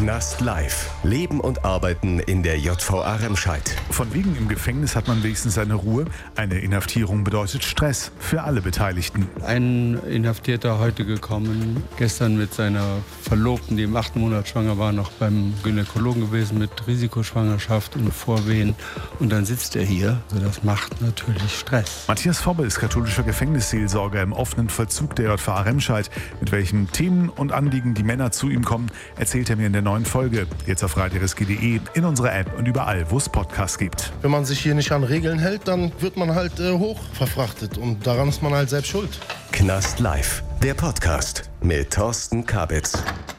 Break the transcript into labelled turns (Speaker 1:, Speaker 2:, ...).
Speaker 1: Knast Live. Leben und Arbeiten in der JVA Remscheid.
Speaker 2: Von wegen im Gefängnis hat man wenigstens seine Ruhe. Eine Inhaftierung bedeutet Stress für alle Beteiligten.
Speaker 3: Ein Inhaftierter heute gekommen, gestern mit seiner Verlobten, die im 8. Monat schwanger war, noch beim Gynäkologen gewesen mit Risikoschwangerschaft und Vorwehen. Und dann sitzt er hier. Also das macht natürlich Stress.
Speaker 2: Matthias Fobbe ist katholischer Gefängnisseelsorger im offenen Vollzug der JVA Remscheid. Mit welchen Themen und Anliegen die Männer zu ihm kommen, erzählt er mir in der neuen Folge. Jetzt auf radiorescue.de, in unserer App und überall, wo es Podcasts gibt.
Speaker 4: Wenn man sich hier nicht an Regeln hält, dann wird man halt hoch verfrachtet und daran ist man halt selbst schuld.
Speaker 1: Knast Live, der Podcast mit Thorsten Kabitz.